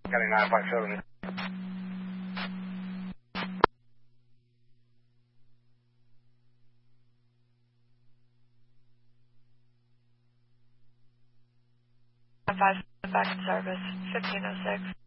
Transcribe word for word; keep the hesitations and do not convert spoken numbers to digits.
Getting nine five seven. five back in service, fifteen oh six.